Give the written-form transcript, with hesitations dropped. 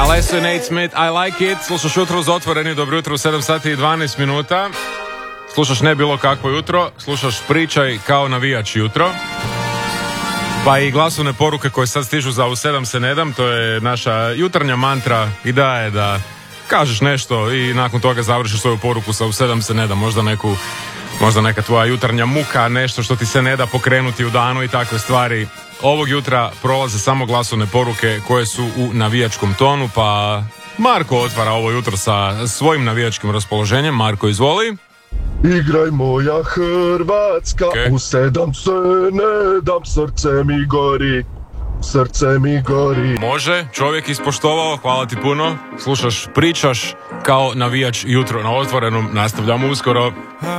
Alessio Nate Smith, I like it. Slušaš jutro uz Otvoreni, dobro jutro u 7 sati i 12 minuta. Slušaš ne bilo kakvo jutro, slušaš pričaj kao navijač jutro. Pa i glasovne poruke koje sad stižu za u 7 se ne dam, to je naša jutarnja mantra. Ideja je da kažeš nešto i nakon toga završiš svoju poruku sa u 7 se ne dam. Možda neka tvoja jutarnja muka, nešto što ti se ne da pokrenuti u danu i takve stvari. Ovog jutra prolaze samo glasovne poruke koje su u navijačkom tonu, pa Marko otvara ovo jutro sa svojim navijačkim raspoloženjem. Marko, izvoli. Igraj moja Hrvatska, Okay. U 7 se ne dam, srce mi gori. Može, čovjek ispoštovao, hvala ti puno. Slušaš, pričaš kao navijač jutro na Otvorenom, nastavljamo uskoro.